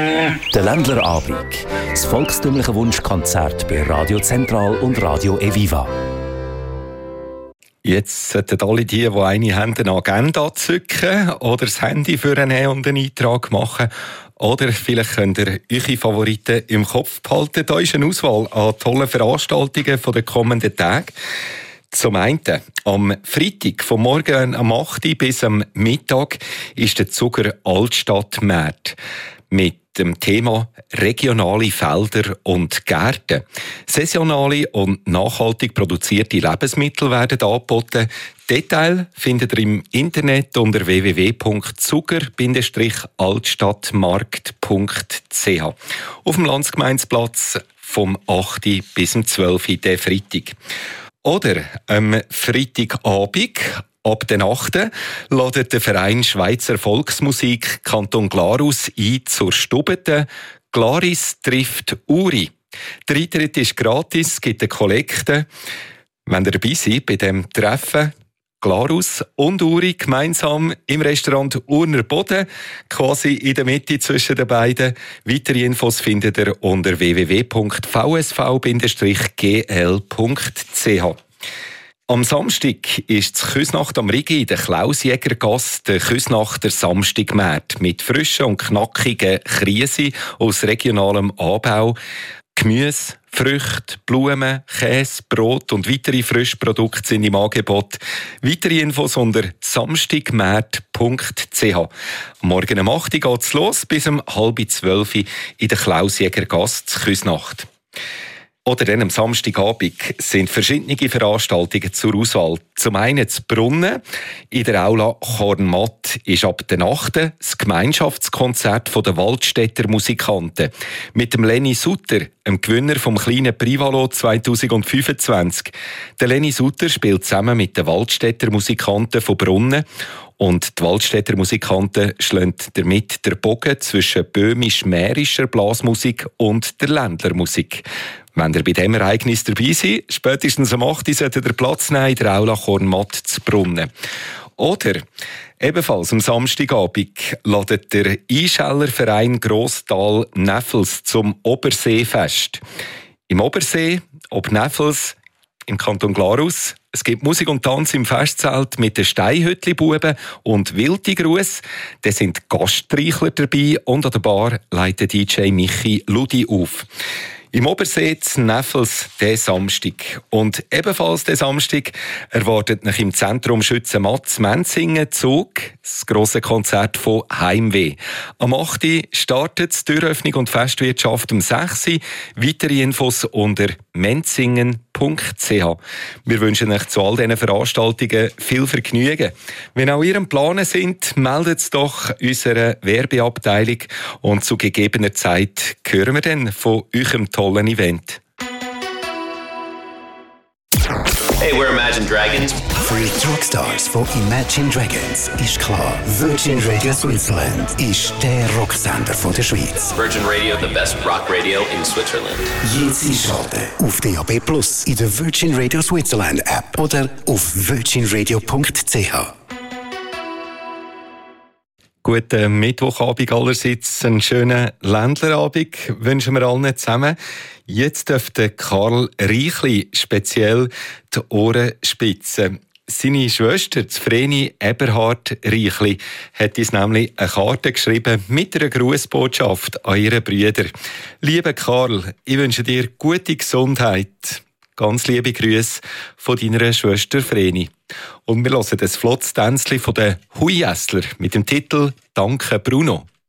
Der Ländlerabend. Das volkstümliche Wunschkonzert bei Radio Zentral und Radio Eviva. Jetzt sollten alle die eine haben, eine Agenda zücken oder das Handy für einen und einen Eintrag machen. Oder vielleicht könnt ihr eure Favoriten im Kopf behalten. Da ist eine Auswahl an tollen Veranstaltungen der kommenden Tage. Zum einen, am Freitag, vom Morgen am 8 Uhr bis am Mittag, ist der Zuger Altstadtmarkt mit dem Thema regionale Felder und Gärten. Saisonale und nachhaltig produzierte Lebensmittel werden angeboten. Details findet ihr im Internet unter www.zuger-altstadtmarkt.ch. Auf dem Landsgemeinsplatz vom 8. bis zum 12. der Freitag. Oder am Freitagabend ab den 8. ladet der Verein Schweizer Volksmusik Kanton Glarus ein zur Stubete «Glaris trifft Uri». Der Eintritt ist gratis, es gibt eine Kollekte. Wenn ihr dabei seid bei diesem Treffen, Glarus und Uri gemeinsam im Restaurant Urner Boden, quasi in der Mitte zwischen den beiden. Weitere Infos findet ihr unter www.vsv-gl.ch. Am Samstag ist die Küsnacht am Rigi in der Klausjägergasse der Küsnachter Samstagmarkt mit frischen und knackigen Kriesi aus regionalem Anbau, Gemüse, Früchte, Blumen, Käse, Brot und weitere Frischprodukte sind im Angebot. Weitere Infos unter samstagmarkt.ch. Morgen um 8 Uhr geht es los, bis um 11:30 in der Klausjägergasse zur Küsnacht. Oder dann am Samstagabend sind verschiedene Veranstaltungen zur Auswahl. Zum einen zu Brunnen. In der Aula Kornmatt ist ab der 8. das Gemeinschaftskonzert der Waldstädter Musikanten. Mit dem Lenny Sutter, dem Gewinner vom kleinen Privalo 2025. Der Lenny Sutter spielt zusammen mit den Waldstädter Musikanten von Brunnen. Und die Waldstädter Musikanten schlagen damit den Bogen zwischen böhmisch-mährischer Blasmusik und der Ländlermusik. Wenn ihr bei diesem Ereignis dabei seid, spätestens am 8. solltet ihr Platz nehmen in der Aula Kornmatt zu Brunnen. Oder ebenfalls am Samstagabend ladet der Einschellerverein Grosstal-Neffels zum Oberseefest. Im Obersee, ob Neffels, im Kanton Glarus. Es gibt Musik und Tanz im Festzelt mit den Steinhütli-Buben und Wildi-Gruß. Da sind Gastreichler dabei und an der Bar leitet DJ Michi Ludi auf. Im Obersee zu Neffels diesen Samstag. Und ebenfalls diesen Samstag erwartet nach im Zentrum Schützenmatt Menzingen Zug das grosse Konzert von Heimweh. Am 8. startet die Türöffnung und Festwirtschaft um 6 Uhr. Weitere Infos unter menzingen.ch. Wir wünschen euch zu all diesen Veranstaltungen viel Vergnügen. Wenn auch ihr am Planen sind, meldet es doch unserer Werbeabteilung und zu gegebener Zeit hören wir dann von eurem tollen Event. Hey, we're Imagine Dragons. Für die Rockstars von Imagine Dragons ist klar, Virgin Radio Switzerland ist der Rocksender von der Schweiz. Virgin Radio, the best rock radio in Switzerland. Jetzt einschalten auf DAB+, in der Virgin Radio Switzerland App oder auf virginradio.ch. Guten Mittwochabend allerseits, einen schönen Ländlerabend wünschen wir allen zusammen. Jetzt dürfte Karl Reichli speziell die Ohren spitzen. Seine Schwester, Vreni Eberhard Reichli, hat uns nämlich eine Karte geschrieben mit einer Grußbotschaft an ihre Brüder. Lieber Karl, ich wünsche dir gute Gesundheit. Ganz liebe Grüße von deiner Schwester Vreni. Und wir hören das flottes Tänzchen von den Huijässler mit dem Titel «Danke Bruno».